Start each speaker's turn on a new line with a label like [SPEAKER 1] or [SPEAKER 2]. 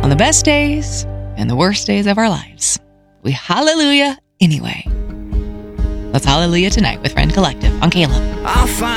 [SPEAKER 1] On the best days and the worst days of our lives, we hallelujah anyway. Let's hallelujah tonight with Friend Collective on Caleb.
[SPEAKER 2] I'll find